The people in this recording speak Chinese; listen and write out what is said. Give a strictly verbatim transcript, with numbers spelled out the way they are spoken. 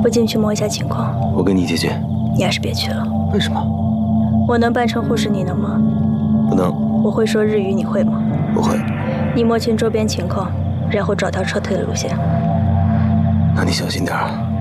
我进去摸一下情况。 我跟你一起去。 你还是别去了。 为什么？ 我能扮成护士，你能吗？ 不能。 我会说日语，你会吗？ 不会。 你摸清周边情况，然后找条撤退的路线。 那你小心点啊。